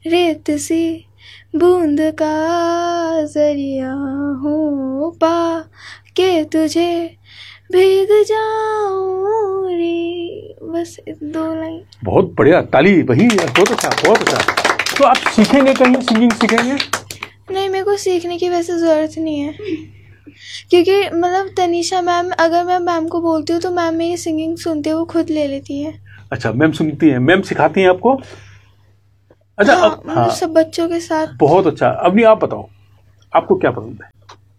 रेत सी बूंद का जरिया हूँ, पा के तुझे भीग जाऊं रे। बस 2 लाइन। बहुत बढ़िया, ताली। वही, बहुत अच्छा, बहुत अच्छा। तो आप सीखेंगे कहीं, सिंगिंग सीखेंगे? नहीं, मेरे को सीखने की वैसे ज़रूरत नहीं है, क्योंकि मतलब तनीषा मैम, अगर मैं मैम को बोलती हूँ तो मैम मेरी सिंगिंग सुनती है, वो खुद ले लेती है। अच्छा, मैम सुनती हैं, मैम सिखाती हैं आपको? अच्छा, हाँ, अब हाँ, सब बच्चों के साथ। बहुत अच्छा। अब नहीं, आप बताओ आपको क्या पसंद है?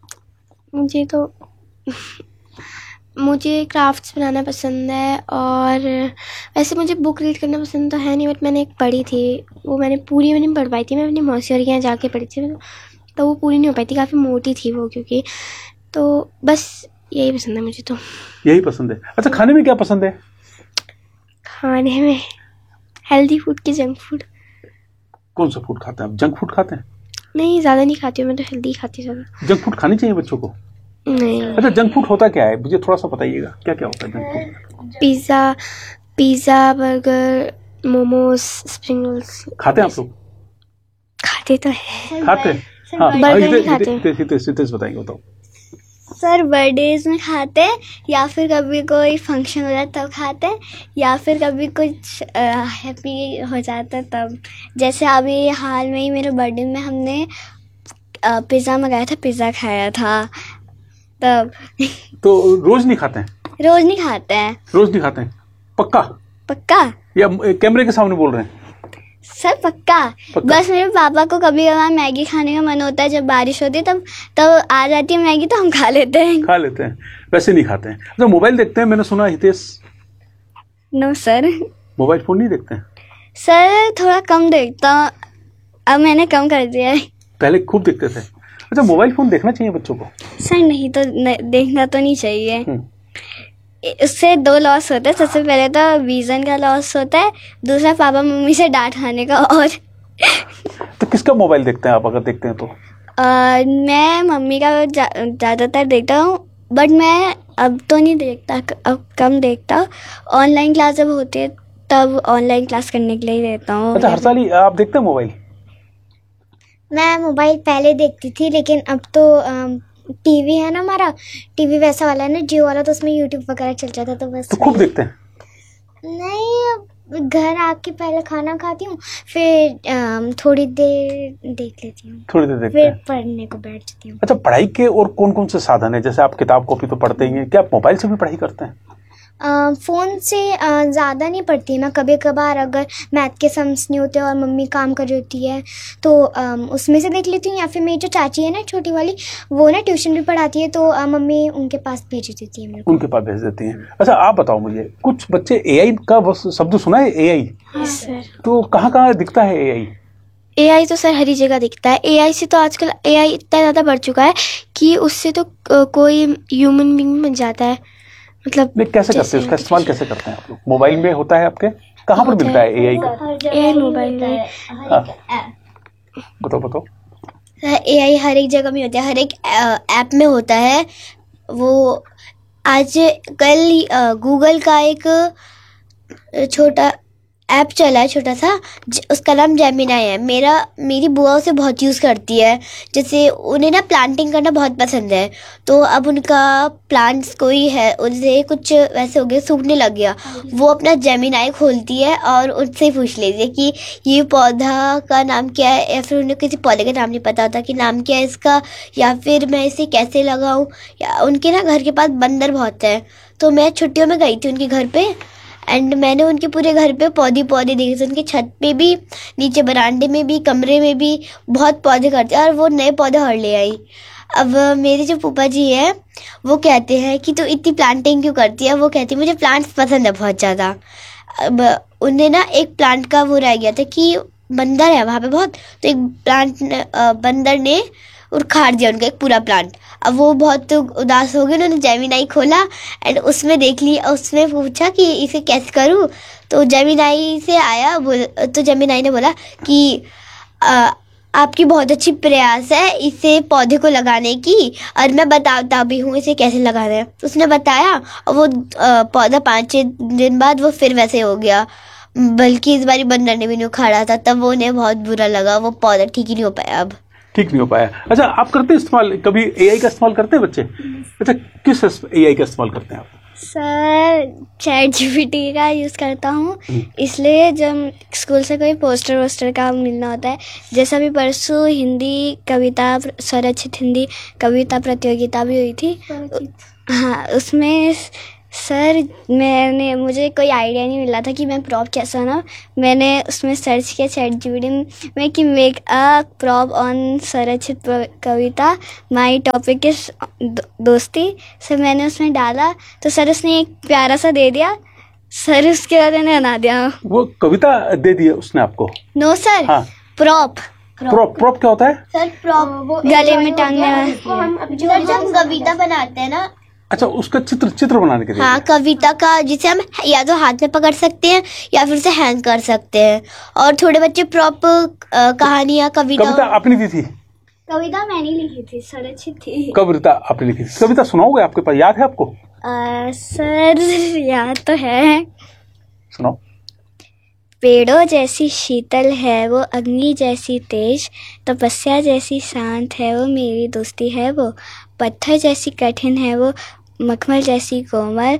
मुझे क्राफ्ट्स बनाना पसंद है, और वैसे मुझे बुक रीड करना पसंद तो है नहीं, बट मैंने एक पढ़ी थी, वो मैंने पढ़ पाई थी। मैं अपनी मौसी और के यहाँ जाके पढ़ी थी, तो वो पूरी नहीं हो पाई थी, काफ़ी मोटी थी वो, क्योंकि तो बस यही पसंद है मुझे। तो यही पसंद है। अच्छा, खाने में क्या पसंद है? खाने में हेल्दी फूड की जंक फूड। कौन सा फूड खाते हैं आप? जंक फूड खाते हैं? नहीं, ज़्यादा नहीं खाती हूँ मैं, तो हेल्दी खाती हूँ ज़्यादा। जंक फूड खानी चाहिए बच्चों को? नहीं। अच्छा, जंक फूड होता क्या है, मुझे थोड़ा सा बताइएगा, क्या क्या होता है junk food? Pizza, burger, momos, spring rolls. खाते हैं आप लोग? खाते तो है। खाते हैं, हाँ। बर्गर नहीं खाते। हितेश बताएंगे, बताओ। सर, बर्थडेज में खाते हैं, या फिर कभी कोई फंक्शन हो जाता है तब खाते हैं, या फिर कभी कुछ हैप्पी हो जाता है तब। जैसे अभी हाल में ही मेरे बर्थडे में हमने पिज़्ज़ा मंगाया था, पिज़्ज़ा खाया था तब। तो रोज नहीं खाते हैं? रोज नहीं खाते हैं। रोज नहीं खाते हैं, पक्का? पक्का या कैमरे के सामने बोल रहे हैं? सर, पक्का। बस मेरे पापा को कभी कभार मैगी खाने का मन होता है, जब बारिश होती है तब आ जाती है मैगी, तो हम खा लेते हैं। वैसे नहीं खाते हैं। अच्छा, मोबाइल देखते हैं, मैंने सुना Hitesh? No sir. Mobile phone नहीं देखते हैं? सर, थोड़ा कम देखता हूँ, अब मैंने कम कर दिया है। पहले खूब देखते थे। अच्छा, मोबाइल फोन देखना चाहिए बच्चों को? सर, नहीं तो देखना तो नहीं चाहिए। उससे 2 लॉस होते हैं। सबसे पहले तो विजन का लॉस होता है, दूसरा पापा मम्मी से डांट खाने का। और तो किसका मोबाइल देखते हैं आप, अगर देखते हैं तो? मैं मम्मी का ज़्यादातर देखता हूँ, बट मैं अब तो नहीं देखता, अब कम देखता। ऑनलाइन क्लास जब होती है तब ऑनलाइन क्लास करने के लिए देता हूँ। अच्छा, हर्षाली, आप देखते हैं मोबाइल? मैं मोबाइल पहले देखती थी, लेकिन अब तो टीवी है ना, हमारा टीवी वैसा वाला है ना, जियो वाला, तो उसमें यूट्यूब वगैरह चल जाता, तो बस। तो खूब देखते हैं? नहीं, अब घर आके पहले खाना खाती हूँ, फिर थोड़ी देर देख लेती हूँ, थोड़ी देर देखते फिर हैं, पढ़ने को बैठ जाती हूँ। अच्छा, पढ़ाई के और कौन कौन से साधन है? जैसे आप किताब कॉपी तो पढ़ते ही हैं, क्या आप मोबाइल से भी पढ़ाई करते हैं? फ़ोन से ज़्यादा नहीं पढ़ती मैं, कभी कभार अगर मैथ के सम्स नहीं होते और मम्मी काम कर रही होती है तो उसमें से देख लेती हूँ, या फिर मेरी जो चाची है ना, छोटी वाली, वो ना ट्यूशन भी पढ़ाती है, तो मम्मी उनके पास भेज देती है मेरे को। उनके पास भेज देती हैं। अच्छा, आप बताओ मुझे, कुछ बच्चे एआई का शब्द सुना है? एआई? हाँ सर। तो कहाँ कहाँ दिखता है एआई? एआई तो सर हर ही जगह दिखता है। एआई से तो आजकल एआई इतना ज़्यादा बढ़ चुका है कि उससे तो कोई ह्यूमन बीइंग बन जाता है। मतलब नहीं, कैसे करते हैं उसका इस्तेमाल, कैसे करते हैं आप लोग? मोबाइल में होता है आपके? कहाँ पर मिलता है एआई का? एआई मोबाइल में। बताओ। एआई हर एक जगह में होता है, हर एक ऐप में होता है। वो आज कल गूगल का एक छोटा ऐप चला है, छोटा सा, उसका नाम जेमिनाई है। मेरी बुआ उसे बहुत यूज़ करती है। जैसे उन्हें ना प्लांटिंग करना बहुत पसंद है, तो अब उनका प्लांट्स कोई है, उनसे कुछ वैसे हो गया, सूखने लग गया, वो अपना जेमिनाई खोलती है और उनसे पूछ लेती है कि ये पौधा का नाम क्या है, या फिर उन्हें किसी पौधे का नाम नहीं पता होता कि नाम क्या है इसका, या फिर मैं इसे कैसे लगाऊं। या उनके ना घर के पास बंदर बहुत है, तो मैं छुट्टियों में गई थी उनके घर पे, एंड मैंने उनके पूरे घर पे पौधे देखे थे। उनके छत पे भी, नीचे बरामदे में भी, कमरे में भी बहुत पौधे करते हैं, और वो नए पौधे और ले आई। अब मेरे जो फूफा जी है, वो कहते हैं कि तो इतनी प्लांटिंग क्यों करती है। वो कहती है मुझे प्लांट्स पसंद है बहुत ज़्यादा। अब उन्हें ना एक प्लांट का वो रह गया था कि बंदर है वहाँ पे बहुत, तो एक बंदर ने उखाड़ दिया उनका एक पूरा प्लांट। अब वो बहुत उदास हो गए, उन्होंने जेमिनाई खोला एंड उसमें देख लिया, उसमें पूछा कि इसे कैसे करूँ। तो जेमिनाई से आया, तो जेमिनाई ने बोला कि आपकी बहुत अच्छी प्रयास है इसे पौधे को लगाने की, और मैं बताता भी हूँ इसे कैसे लगाना है। तो उसने बताया, और वो पौधा 5-6 दिन बाद वो फिर वैसे हो गया। बल्कि इस बारी बंदर ने भी नहीं उखाड़ा था, तब वो उन्हें बहुत बुरा लगा, वो पौधा ठीक ही नहीं हो पाया अब। ठीक नहीं हो पाया। अच्छा, आप करते हैं इस्तेमाल, कभी एआई का इस्तेमाल करते हैं बच्चे? अच्छा, किस एआई का इस्तेमाल करते हैं आप? सर चैट जीपीटी का यूज़ करता हूँ, इसलिए जब स्कूल से कोई पोस्टर वोस्टर का मिलना होता है, जैसा भी परसों हिंदी कविता स्वरचित हिंदी कविता प्रतियोगिता भी हुई थी, हाँ उसमें सर मुझे कोई आइडिया नहीं मिला था कि मैं प्रॉप कैसा बनाऊँ। मैंने उसमें सर्च किया चैट जीपीटी में कि make a prop on स्वरचित Kavita, my topic is दोस्ती। सर मैंने उसमें डाला तो सर उसने एक प्यारा सा दे दिया। सर उसके बाद मैंने बना दिया। वो कविता दे दी है उसने आपको? नो सर, हाँ। प्रॉप प्रॉप क्या होता है? सर प्रॉप गले में टांगने वाला। सर जब कविता बनाते हैं ना, अच्छा, उसका चित्र बनाने के लिए? हाँ, कविता का, जिसे हम या तो हाथ में पकड़ सकते हैं या फिर उसे हैंग कर सकते हैं। और थोड़े बच्चे प्रॉप कहानियां कविता आपने दी थी? कविता मैंने लिखी थी, स्वरचित थी। कविता आपने लिखी थी? कविता सुनाओगे? आपके पास याद है आपको? सर याद तो है। सुनाओ। पेड़ों जैसी शीतल है वो, अग्नि जैसी तेज, तपस्या जैसी शांत है वो, मेरी दोस्ती है वो। पत्थर जैसी कठिन है वो, मखमल जैसी कोमल,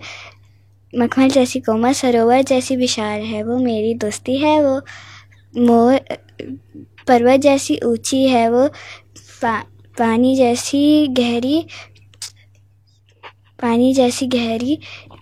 सरोवर जैसी विशाल है वो, मेरी दोस्ती है वो। मोर पर्वत जैसी ऊंची है वो, पानी जैसी गहरी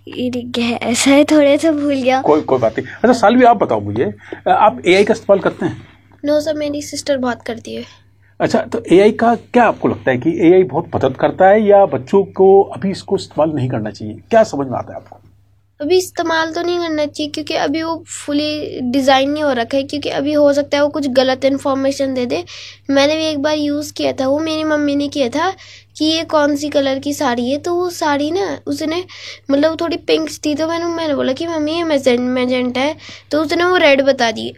सर थोड़े से भूल गया। कोई बात नहीं। अच्छा सालवी, आप बताओ मुझे, आप एआई का इस्तेमाल करते हैं? नो सर, मेरी सिस्टर बहुत करती है। अच्छा, तो एआई का क्या आपको लगता है कि एआई बहुत मदद करता है या बच्चों को अभी इसको इस्तेमाल नहीं करना चाहिए? क्या समझ में आता है आपको? अभी इस्तेमाल तो नहीं करना चाहिए, क्योंकि अभी वो फुली डिज़ाइन नहीं हो रखा है, क्योंकि अभी हो सकता है वो कुछ गलत इन्फॉर्मेशन दे दे। मैंने भी एक बार यूज़ किया था, वो मेरी मम्मी ने किया था कि ये कौन सी कलर की साड़ी है, तो वो साड़ी ना उसने मतलब थोड़ी पिंक थी, तो मैंने बोला कि मम्मी ये मैजेंटा है, तो उसने वो रेड बता दी।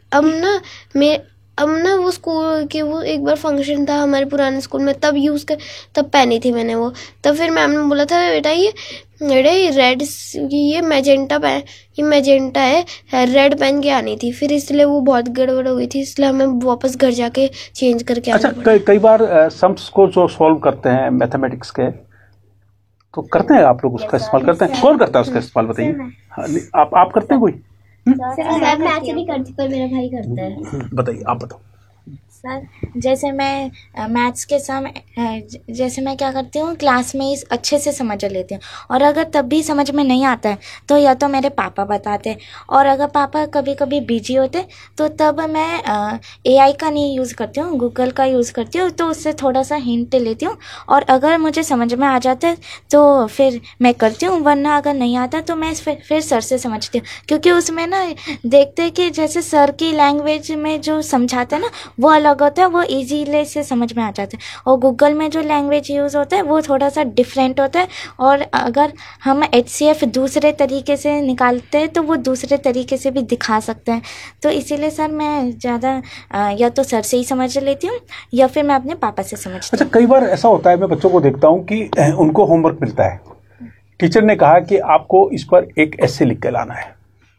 अब ना वो स्कूल के, वो एक बार फंक्शन था हमारे पुराने स्कूल में, तब पहनी थी मैंने वो। तब फिर मैम ने बोला था बेटा ये रेड, ये मैजेंटा है, रेड पहन के आनी थी। फिर इसलिए वो बहुत गड़बड़ हो गई थी, इसलिए हमें वापस घर जाके चेंज करके आना पड़ा। अच्छा, कई बार सम्स को जो सॉल्व करते हैं मैथमेटिक्स के, तो करते हैं आप लोग उसका इस्तेमाल करते हैं? कौन करता है उसका इस्तेमाल, बताइए। आप करते हैं कोई? सर मैं ऐसे नहीं करती, पर मेरा भाई करता है। बताइए, आप बताओ। सर जैसे मैं मैथ्स के समय जैसे मैं क्या करती हूँ, क्लास में ही अच्छे से समझ लेती हूँ, और अगर तब भी समझ में नहीं आता है तो या तो मेरे पापा बताते हैं, और अगर पापा कभी कभी बिजी होते तो तब मैं एआई का नहीं यूज़ करती हूँ, गूगल का यूज़ करती हूँ, तो उससे थोड़ा सा हिंट लेती हूँ, और अगर मुझे समझ में आ जाता है तो फिर मैं करती हूँ, वरना अगर नहीं आता तो मैं फिर सर से समझती हूँ, क्योंकि उसमें ना देखते हैं कि जैसे सर की लैंग्वेज में जो समझाते हैं ना वो अलग होता है, वो इजीली से समझ में आ जाता है, और गूगल में जो लैंग्वेज यूज़ होता है वो थोड़ा सा डिफरेंट होता है, और अगर हम HCF दूसरे तरीके से निकालते हैं तो वो दूसरे तरीके से भी दिखा सकते हैं। तो इसीलिए सर मैं ज़्यादा या तो सर से ही समझ लेती हूँ या फिर मैं अपने पापा से समझती हूँ। अच्छा, कई बार ऐसा होता है, मैं बच्चों को देखता हूँ कि उनको होमवर्क मिलता है, टीचर ने कहा कि आपको इस पर एक एस्से लिख के लाना है,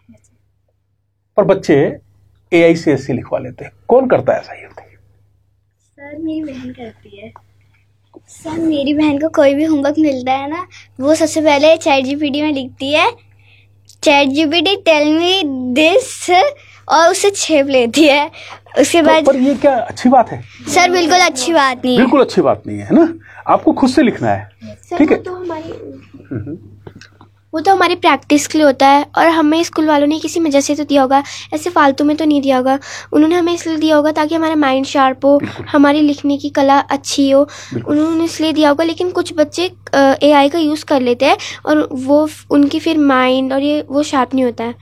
पर बच्चे एआई से एस्से लिखवा लेते हैं। कौन करता है ऐसा? ही होता है सर मेरी बहन करती है। सर मेरी बहन को कोई भी होमवर्क मिलता है ना, वो सबसे पहले चैट जीपीटी में लिखती है, chat GPT tell me this, और उसे छेप लेती है। उसके बाद पर ये क्या अच्छी बात है? सर बिल्कुल अच्छी बात नहीं है। बिल्कुल अच्छी बात नहीं है ना, आपको खुद से लिखना है, ठीक है? वो तो हमारी प्रैक्टिस के लिए होता है, और हमें स्कूल वालों ने किसी वजह से तो दिया होगा, ऐसे फालतू में तो नहीं दिया होगा। उन्होंने हमें इसलिए दिया होगा ताकि हमारा माइंड शार्प हो, हमारी लिखने की कला अच्छी हो, उन्होंने इसलिए दिया होगा। लेकिन कुछ बच्चे एआई का यूज़ कर लेते हैं और वो उनकी फिर माइंड और ये वो शार्प नहीं होता है।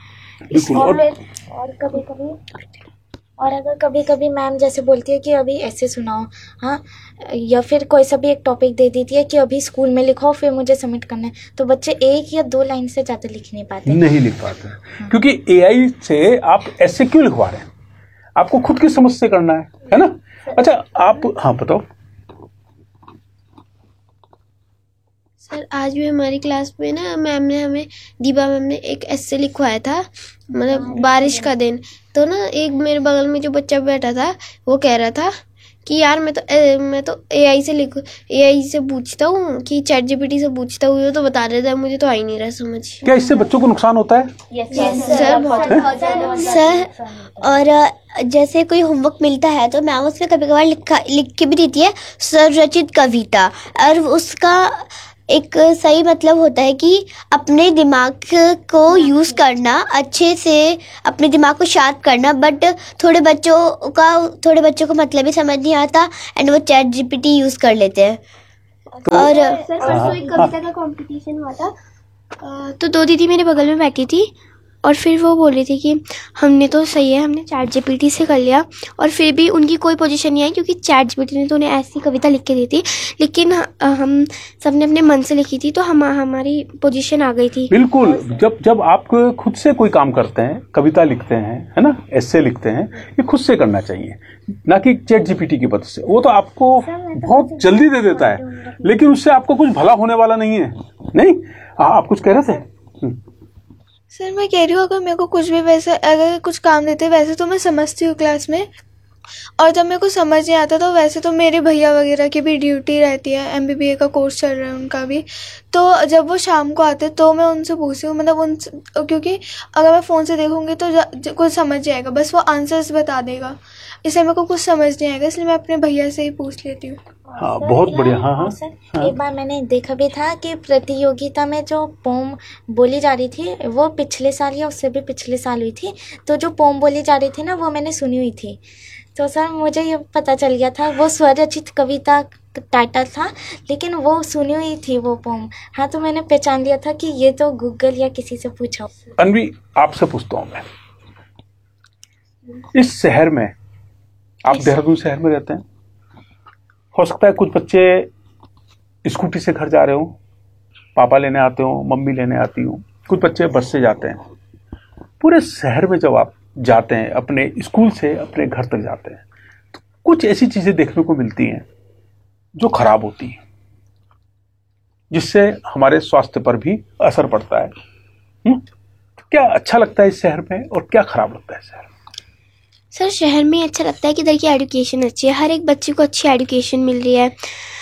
और अगर कभी कभी मैम जैसे बोलती है कि अभी ऐसे सुनाओ, हाँ, या फिर कोई सा भी एक टॉपिक दे देती है कि अभी स्कूल में लिखो फिर मुझे सबमिट करना है, तो बच्चे 1 या 2 लाइन से ज़्यादा लिख नहीं पाते। नहीं लिख पाते, क्योंकि एआई से आप ऐसे क्यों लिखवा रहे हैं? आपको खुद की समझ से करना है ना? अच्छा, आप हाँ बताओ। सर आज भी हमारी क्लास में ना दीपा मैम ने एक एस्से लिखवाया था, मतलब बारिश का दिन। तो ना एक मेरे बगल में जो बच्चा बैठा था वो कह रहा था कि यार मैं तो एआई से पूछता हूँ कि चैट जीपीटी से पूछता हूँ, ये तो बता देता है, मुझे तो आ ही नहीं रहा समझ। क्या इससे बच्चों को नुकसान होता है? सर बहुत सर, और जैसे कोई होमवर्क मिलता है तो मैम उसमें कभी कभार लिख के भी देती है स्वरचित कविता, और उसका एक सही मतलब होता है कि अपने दिमाग को यूज़ करना, अच्छे से अपने दिमाग को शार्प करना। बट थोड़े बच्चों को मतलब ही समझ नहीं आता एंड वो चैट जीपीटी यूज़ कर लेते हैं। और सर परसों एक कविता का कंपटीशन हुआ था, तो दो दीदी मेरे बगल में बैठी थी और फिर वो बोल रही थी कि हमने तो सही है, हमने चैट जीपीटी से कर लिया, और फिर भी उनकी कोई पोजीशन नहीं आई क्योंकि चैट जीपीटी ने तो उन्हें ऐसी कविता लिख के दी थी, लेकिन हम सब ने अपने मन से लिखी थी तो हमारी पोजीशन आ गई थी। बिल्कुल, जब आप खुद से कोई काम करते हैं, कविता लिखते हैं, है ना, एस्से लिखते हैं, ये खुद से करना चाहिए, ना कि चैट जीपीटी की मदद से। वो तो आपको बहुत जल्दी दे देता है, लेकिन उससे आपको कुछ भला होने वाला नहीं है। नहीं, आप कुछ कह रहे थे? सर मैं कह रही हूँ अगर मेरे को कुछ भी वैसे अगर कुछ काम देते वैसे तो मैं समझती हूँ क्लास में, और जब मेरे को समझ नहीं आता तो वैसे तो मेरे भैया वगैरह की भी ड्यूटी रहती है, एमबीबीए का कोर्स चल रहा है उनका भी, तो जब वो शाम को आते तो मैं उनसे पूछती हूँ, मतलब उनसे, क्योंकि अगर मैं फ़ोन से देखूँगी तो कुछ समझ जाएगा, बस वो आंसर्स बता देगा, इसलिए मेरे को कुछ समझ नहीं आएगा, इसलिए मैं अपने भैया से ही पूछ लेती हूँ। हाँ, बहुत बढ़िया। हाँ सर, एक बार मैंने देखा भी था कि प्रतियोगिता में जो पोम बोली जा रही थी वो पिछले साल या उससे भी पिछले साल हुई थी, तो जो पोम बोली जा रही थी ना वो मैंने सुनी हुई थी, तो सर मुझे ये पता चल गया था वो स्वरचित कविता टाइटल था, लेकिन वो सुनी हुई थी वो पोम। हाँ, तो मैंने पहचान लिया था कि ये तो गूगल या किसी से पूछा। अनवी, आपसे पूछता हूँ मैं, इस शहर में, आप देहरादून शहर में रहते हैं, हो सकता है कुछ बच्चे स्कूटी से घर जा रहे हो, पापा लेने आते हो, मम्मी लेने आती हो, कुछ बच्चे बस से जाते हैं। पूरे शहर में जब आप जाते हैं, अपने स्कूल से अपने घर तक जाते हैं, तो कुछ ऐसी चीजें देखने को मिलती हैं जो खराब होती हैं, जिससे हमारे स्वास्थ्य पर भी असर पड़ता है। तो क्या अच्छा लगता है इस शहर में और क्या खराब लगता है शहर में? सर शहर में अच्छा लगता है कि इधर की एजुकेशन अच्छी है, हर एक बच्चे को अच्छी एजुकेशन मिल रही है,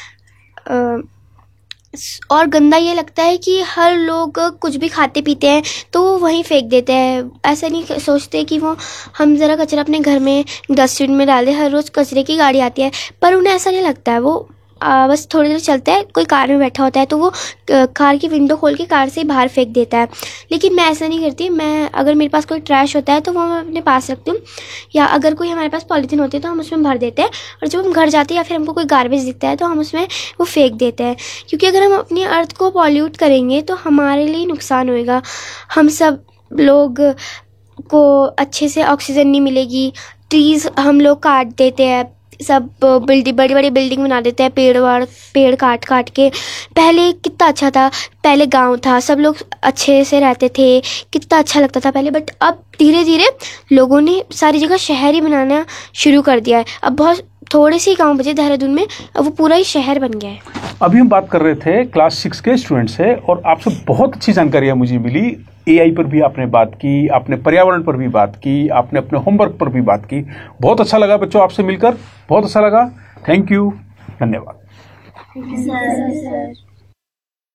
और गंदा ये लगता है कि हर लोग कुछ भी खाते पीते हैं तो वो वहीं फेंक देते हैं, ऐसा नहीं सोचते कि वो हम ज़रा कचरा अपने घर में डस्टबिन में डाल दें। हर रोज़ कचरे की गाड़ी आती है पर उन्हें ऐसा नहीं लगता है, वो बस थोड़ी देर चलता है, कोई कार में बैठा होता है तो वो कार की विंडो खोल के कार से बाहर फेंक देता है। लेकिन मैं ऐसा नहीं करती, मैं अगर मेरे पास कोई ट्रैश होता है तो वो मैं अपने पास रखती हूँ, या अगर कोई हमारे पास पॉलीथीन होती है तो हम उसमें भर देते हैं, और जब हम घर जाते हैं या फिर हमको कोई गार्बेज दिखता है तो हम उसमें वो फेंक देते हैं, क्योंकि अगर हम अपनी अर्थ को पॉल्यूट करेंगे तो हमारे लिए नुकसान होएगा। हम सब लोग को अच्छे से ऑक्सीजन नहीं मिलेगी, ट्रीज़ हम लोग काट देते हैं, सब बड़ी बड़ी बिल्डिंग बना देते हैं पेड़ काट के। पहले कितना अच्छा था, पहले गांव था, सब लोग अच्छे से रहते थे, कितना अच्छा लगता था पहले, बट अब धीरे धीरे लोगों ने सारी जगह शहर ही बनाना शुरू कर दिया है। अब बहुत थोड़े से गांव बचे देहरादून में, अब वो पूरा ही शहर बन गया है। अभी हम बात कर रहे थे क्लास 6 के स्टूडेंट से, और आपसे बहुत अच्छी जानकारियां मुझे मिली। एआई पर भी आपने बात की, आपने पर्यावरण पर भी बात की, आपने अपने होमवर्क पर भी बात की। बहुत अच्छा लगा बच्चों आपसे मिलकर, बहुत अच्छा लगा। थैंक यू, धन्यवाद।